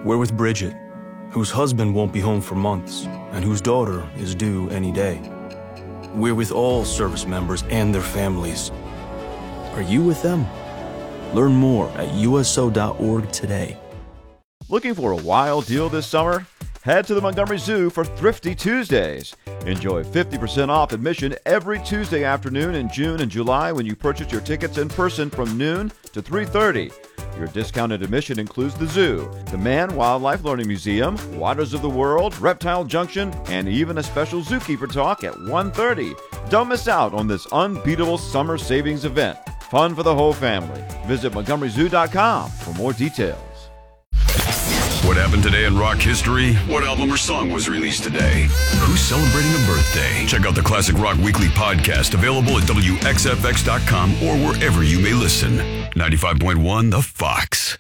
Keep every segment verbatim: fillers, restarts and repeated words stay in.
We're with Bridget, whose husband won't be home for months and whose daughter is due any day. We're with all service members and their families. Are you with them? Learn more at U S O dot org today. Looking for a wild deal this summer? Head to the Montgomery Zoo for Thrifty Tuesdays. Enjoy fifty percent off admission every Tuesday afternoon in June and July when you purchase your tickets in person from noon to three thirty. Your discounted admission includes the zoo, the Man Wildlife Learning Museum, Waters of the World, Reptile Junction, and even a special zookeeper talk at one thirty. Don't miss out on this unbeatable summer savings event. Fun for the whole family. Visit Montgomery Zoo dot com for more details. What happened today in rock history? What album or song was released today? Who's celebrating a birthday? Check out the Classic Rock Weekly podcast, available at W X F X dot com or wherever you may listen. ninety-five point one The Fox.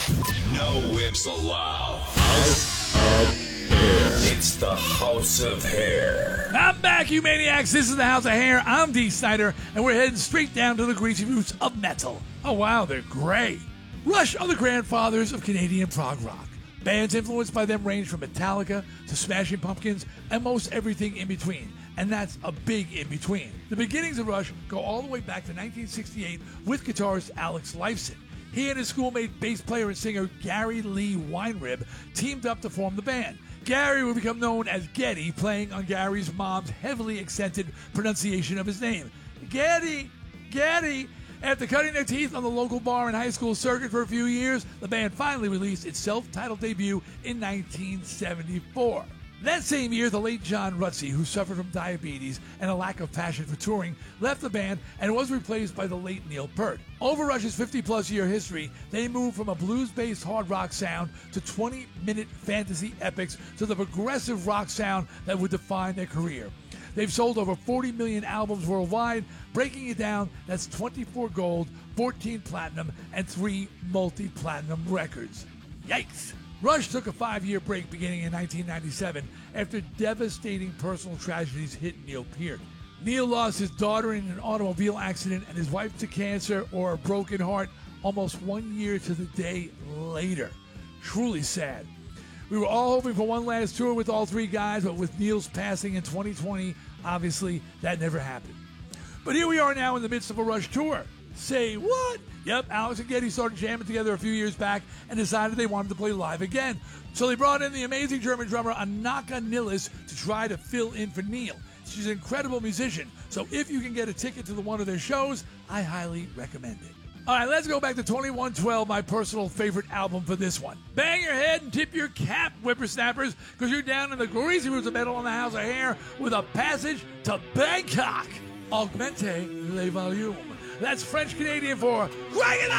No whips allowed. House of Hair. It's the House of Hair. I'm back, you maniacs. This is the House of Hair. I'm Dee Snider, and we're heading straight down to the greasy roots of metal. Oh, wow, they're great. Rush are the grandfathers of Canadian prog rock. Bands influenced by them range from Metallica to Smashing Pumpkins and most everything in between. And that's a big in between. The beginnings of Rush go all the way back to nineteen sixty-eight with guitarist Alex Lifeson. He and his schoolmate bass player and singer Gary Lee Weinrib teamed up to form the band. Gary would become known as Geddy, playing on Gary's mom's heavily accented pronunciation of his name. Geddy! Geddy! After cutting their teeth on the local bar and high school circuit for a few years, the band finally released its self-titled debut in nineteen seventy-four. That same year, the late John Rutsey, who suffered from diabetes and a lack of passion for touring, left the band and was replaced by the late Neil Peart. Over Rush's fifty-plus year history, they moved from a blues-based hard rock sound to twenty-minute fantasy epics to the progressive rock sound that would define their career. They've sold over forty million albums worldwide. Breaking it down, that's twenty-four gold, fourteen platinum, and three multi-platinum records. Yikes! Rush took a five-year break beginning in nineteen ninety-seven after devastating personal tragedies hit Neil Peart. Neil lost his daughter in an automobile accident and his wife to cancer or a broken heart almost one year to the day later. Truly sad. We were all hoping for one last tour with all three guys, but with Neil's passing in twenty twenty, obviously that never happened. But here we are now in the midst of a Rush tour. Say what? Yep, Alex and Geddy started jamming together a few years back and decided they wanted to play live again. So they brought in the amazing German drummer Anaka Nilles to try to fill in for Neil. She's an incredible musician, so if you can get a ticket to the one of their shows, I highly recommend it. All right, let's go back to twenty-one twelve, my personal favorite album for this one. Bang your head and tip your cap, whippersnappers, because you're down in the greasy roots of metal on the House of Hair with a passage to Bangkok. Augmente le volume. That's French-Canadian for crank it up!